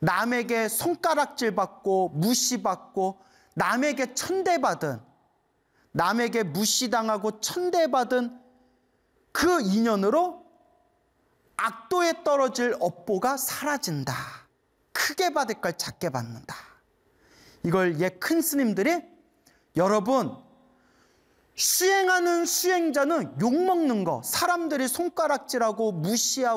남에게 손가락질 받고 무시받고 남에게 천대받은, 남에게 무시당하고 천대받은 그 인연으로 악도에 떨어질 업보가 사라진다. 크게 받을 걸 작게 받는다. 이걸 옛 큰 스님들이, 여러분 수행하는 수행자는 욕먹는 거, 사람들이 손가락질하고 무시하고